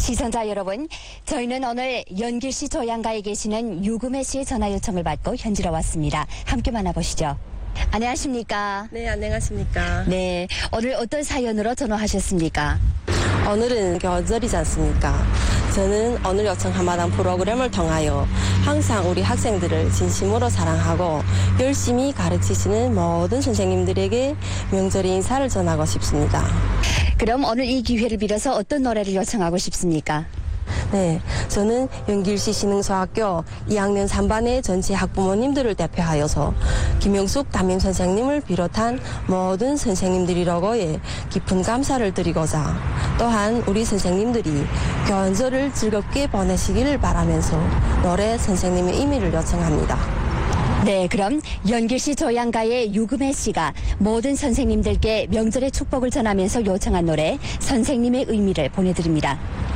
시청자 여러분, 저희는 오늘 연길시 조양가에 계시는 유금혜 씨의 전화 요청을 받고 현지로 왔습니다. 함께 만나보시죠. 안녕하십니까? 네, 안녕하십니까. 네, 오늘 어떤 사연으로 전화하셨습니까? 오늘은 겨울이지 않습니까? 저는 오늘 요청 한마당 프로그램을 통하여 항상 우리 학생들을 진심으로 사랑하고 열심히 가르치시는 모든 선생님들에게 명절의 인사를 전하고 싶습니다. 그럼 오늘 이 기회를 빌어서 어떤 노래를 요청하고 싶습니까? 네, 저는 연길시 신흥소학교 2학년 3반의 전체 학부모님들을 대표하여서 김영숙 담임 선생님을 비롯한 모든 선생님들이라고에 깊은 감사를 드리고자 또한 우리 선생님들이 겨울을 즐겁게 보내시기를 바라면서 노래 선생님의 의미를 요청합니다. 네, 그럼 연길시 조양가의 유금혜 씨가 모든 선생님들께 명절의 축복을 전하면서 요청한 노래 선생님의 의미를 보내드립니다.